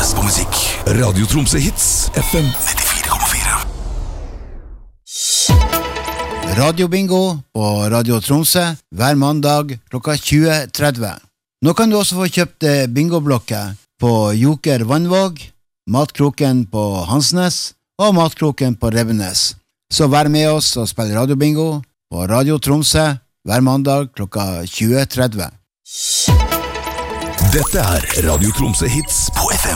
Best på musikk. Radio Tromsø Hits FM 94,4. Radio Bingo på Radio Tromsø hver mandag klokka 20:30. Nå kan du også få kjøpt bingoblokker på Joker Vannvåg, Matkroken på Hansnes og Matkroken på Revenes. Så vær med oss og spill Radio Bingo på Radio Tromsø hver mandag klokka 20:30. Dette Radio Tromsø Hits på FM